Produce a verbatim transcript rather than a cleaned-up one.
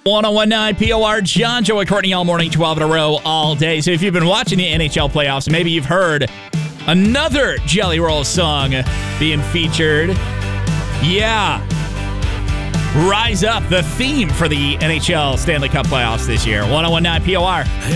ten19 P O R, John, Joe, and Courtney all morning, twelve in a row, all day. So if you've been watching the N H L playoffs, maybe you've heard another Jelly Roll song being featured. Yeah. Rise Up, the theme for the N H L Stanley Cup playoffs this year. ten19 P O R.